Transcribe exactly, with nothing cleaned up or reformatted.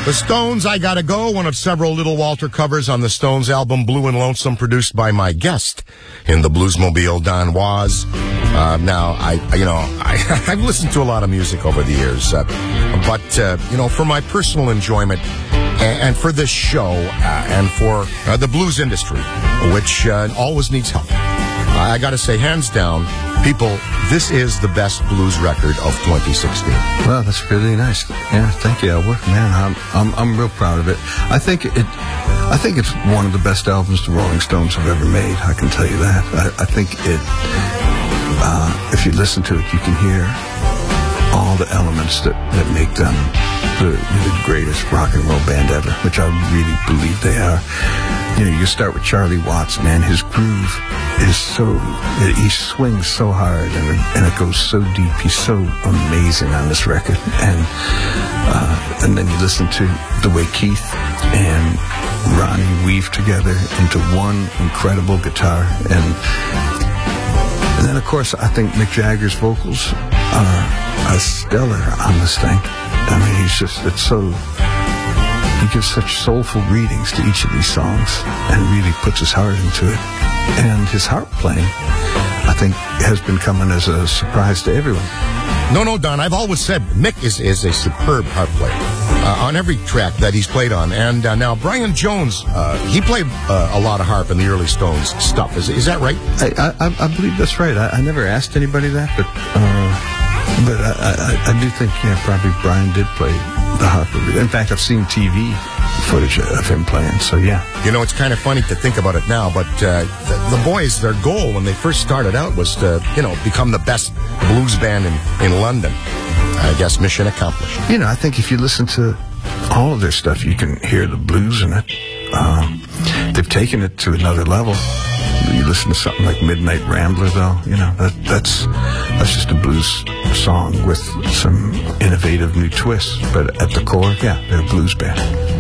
The Stones, I Gotta Go, one of several Little Walter covers on the Stones album Blue and Lonesome, produced by my guest in the Bluesmobile, Don Was. Uh, now, I, you know, I, I've listened to a lot of music over the years, uh, but, uh, you know, for my personal enjoyment and, and for this show uh, and for uh, the blues industry, which uh, always needs help, I gotta say, hands down, people, this is the best blues record of twenty sixteen. Well, that's really nice. Yeah, thank you, Albert. Man, I'm I'm I'm real proud of it. I think it I think it's one of the best albums the Rolling Stones have ever made. I can tell you that. I, I think it. Uh, if you listen to it, you can hear all the elements that that make them the, the greatest rock and roll band ever, which I really believe they are. You know, you start with Charlie Watts, man. His groove is so, he swings so hard, and it, and it goes so deep. He's so amazing on this record. And uh, and then you listen to the way Keith and Ronnie weave together into one incredible guitar. And and then, of course, I think Mick Jagger's vocals are, are stellar on this thing. I mean, he's just, it's so... He gives such soulful readings to each of these songs and really puts his heart into it. And his harp playing, I think, has been coming as a surprise to everyone. No, no, Don, I've always said Mick is, is a superb harp player uh, on every track that he's played on. And uh, now Brian Jones, uh, he played uh, a lot of harp in the early Stones stuff. Is, is that right? I, I, I believe that's right. I, I never asked anybody that, but uh, but I, I, I do think, yeah, probably Brian did play the harp. In fact, I've seen T V footage of him playing, so yeah. You know, it's kind of funny to think about it now, but uh, the, the boys, their goal when they first started out was to, you know, become the best blues band in, in London. I guess mission accomplished. You know, I think if you listen to all of their stuff, you can hear the blues in it. Um, they've taken it to another level. You listen to something like Midnight Rambler, though, you know, that, that's that's just a blues song with some innovative new twists. But at the core, yeah, they're a blues band.